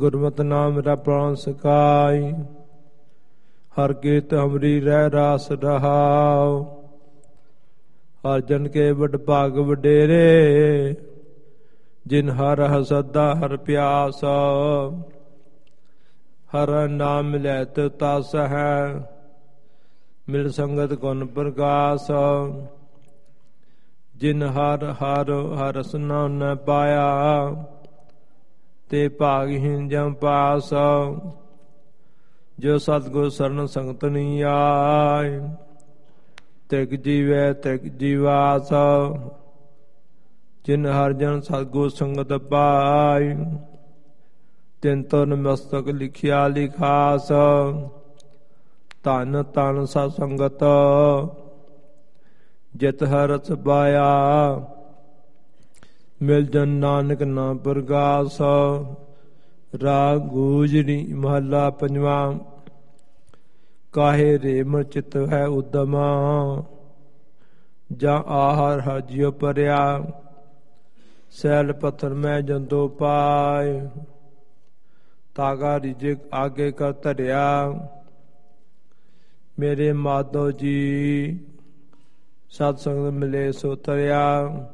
ਗੁਰਮਤਿ ਨਾਮ ਮੇਰਾ ਪ੍ਰਾਣ ਸਕਾਈ। ਹਰ ਕੀਰਤ ਹਮਰੀ ਰਹਿ ਰਾਸ ਰਹਾਉ। ਹਰ ਜਨ ਕੇ ਵਡ ਭਾਗ ਵਡੇਰੇ, ਜਿਨ ਹਰ ਹਸਦਾ ਹਰ ਪਿਆਸ। ਹਰ ਨਾਮ ਮਿਲੈ ਤਿਵ ਤਸ ਹੈ, ਮਿਲ ਸੰਗਤ ਗੁਣ ਪ੍ਰਗਾਸ। ਜਿਨ ਹਰ ਹਰ ਹਰ ਰਸਨਾ ਨ ਪਾਇਆ, ਤੇ ਭਾਗਹੀਨ ਜਮ ਪਾਸ। ਜੋ ਸਤਿਗੁਰ ਸਰਨ ਸੰਗਤ ਨੀ ਆਏ, ਤਿਗ ਜੀਵੈ ਤਿਗ ਜੀਵਾਸ। ਜਿਨ ਹਰ ਜਨ ਸਤਿਗੁਰ ਸੰਗਤ ਪਾਈ, ਤਿਨ ਤੁਨ ਮਸਤਕ ਲਿਖਿਆ ਲਿਖਾਸ। ਧਨ ਧਨ ਸਤ ਸੰਗਤ, ਜਿਤ ਹਰ ਰਸ ਪਾਇਆ। ਮਿਲ ਜਨ ਨਾਨਕ ਨਾਮ ਪ੍ਰਗਾਸ। ਰਾਗ ਗੂਜਰੀ ਮਹੱਲਾ ਪੰਜਵਾਂ। ਕਾਹੇ ਰੇਮ ਚਿਤ ਹੈ ਉਦਮਾ, ਜਾਂ ਆਹਾਰ ਹਰ ਜਿਉ ਪਰਿਆ। ਸੈਲ ਪੱਥਰ ਮੈਂ ਜੰਦੋ ਪਾਏ, ਤਾਗਾ ਰਿਜਕ ਆਗੇ ਕਰ ਧਰਿਆ। ਮੇਰੇ ਮਾਧੋ ਜੀ ਸਤ ਸੰਗਤ ਮਿਲੇ ਸੋ ਤਰਿਆ।